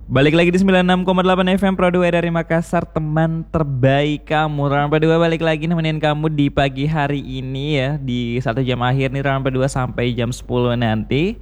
Balik lagi di 96,8 FM Pro 2 dari Makassar, teman terbaik kamu. Rampa 2 balik lagi nemenin kamu di pagi hari ini ya, di 1 jam akhir nih Rampa 2 sampai jam 10 nanti.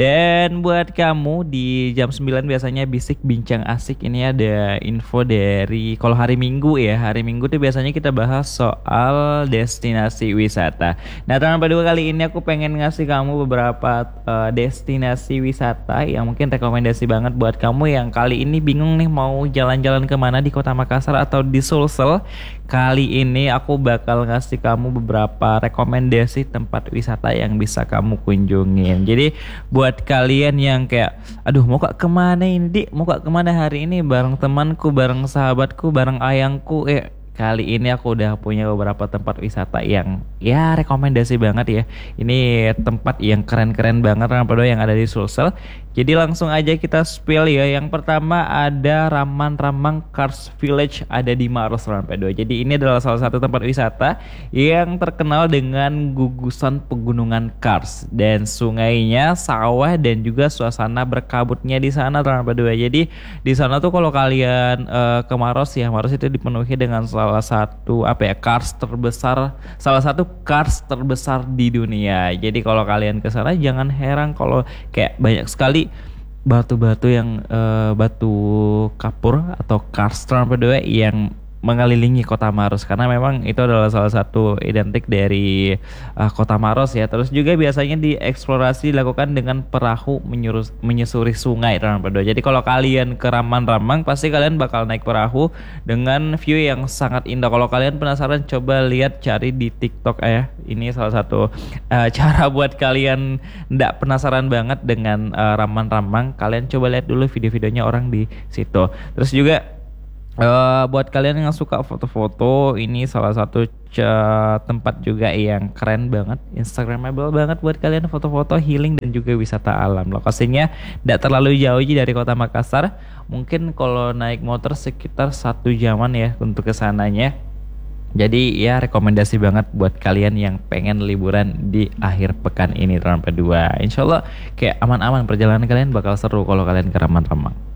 Dan buat kamu di jam 9 biasanya bisik bincang asik, ini ada info dari kalau hari Minggu ya. Hari Minggu tuh biasanya kita bahas soal destinasi wisata. Nah, Rampa 2 kali ini aku pengen ngasih kamu beberapa destinasi wisata yang mungkin rekomendasi banget buat kamu yang kali ini bingung nih mau jalan-jalan kemana di Kota Makassar atau di Sulsel. Kali ini aku bakal ngasih kamu beberapa rekomendasi tempat wisata yang bisa kamu kunjungin. Jadi buat kalian yang kayak, aduh mau kak kemana ini Dik? Mau kak kemana hari ini bareng temanku, bareng sahabatku, bareng ayangku. Kali ini aku udah punya beberapa tempat wisata yang ya rekomendasi banget ya. Ini tempat yang keren-keren banget Rampedo yang ada di Sulsel. Jadi langsung aja kita spill ya. Yang pertama ada Ramang-Ramang Kars Village ada di Maros Rampedo. Jadi ini adalah salah satu tempat wisata yang terkenal dengan gugusan pegunungan Kars dan sungainya, sawah dan juga suasana berkabutnya di sana Rampedo. Jadi di sana tuh kalau kalian ke Maros ya, Maros itu dipenuhi dengan salah satu kars terbesar, salah satu kars terbesar di dunia. Jadi kalau kalian ke sana jangan heran kalau kayak banyak sekali batu-batu yang batu kapur atau karst yang mengelilingi kota Maros, karena memang itu adalah salah satu identik dari kota Maros ya. Terus juga biasanya dieksplorasi dilakukan dengan perahu menyusuri sungai Rampedo. Jadi kalau kalian ke Ramang-Ramang pasti kalian bakal naik perahu dengan view yang sangat indah. Kalau kalian penasaran coba lihat, cari di TikTok ya. Ini salah satu cara buat kalian ndak penasaran banget dengan Ramang-Ramang. Kalian coba lihat dulu video-videonya orang di situ. Terus juga buat kalian yang suka foto-foto, ini salah satu tempat juga yang keren banget, instagramable banget buat kalian foto-foto, healing dan juga wisata alam. Lokasinya tidak terlalu jauh dari kota Makassar, mungkin kalau naik motor sekitar 1 jaman ya untuk kesananya. Jadi ya rekomendasi banget buat kalian yang pengen liburan di akhir pekan ini Rampa 2. Insya Allah kayak aman-aman, perjalanan kalian bakal seru kalau kalian ke Ramang-Ramang.